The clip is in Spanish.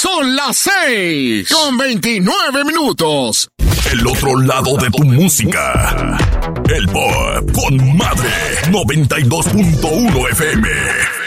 Son las 6:29. El otro lado de tu música. El Pop con Madre 92.1 FM.